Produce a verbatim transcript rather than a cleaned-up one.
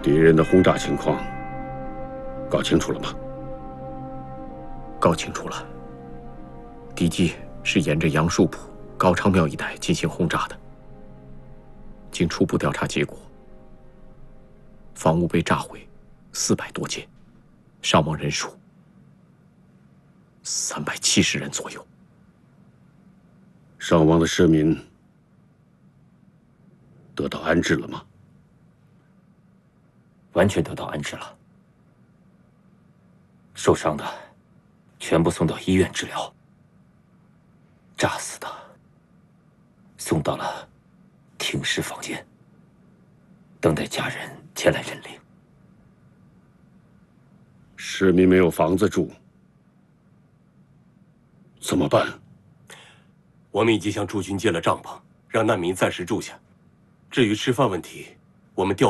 敌人的轰炸情况搞清楚了吗？ 搞清楚了。敌机是沿着杨树浦、高昌庙一带进行轰炸的。经初步调查结果，房屋被炸毁四百多间，伤亡人数三百七十人左右。 伤亡的市民得到安置了吗？ 完全得到安置了。受伤的全部送到医院治疗，炸死的送到了停尸房间，等待家人前来认领。 市民没有房子住，怎么办？ 我们已经向驻军借了帐篷，让难民暂时住下。至于吃饭问题，我们调。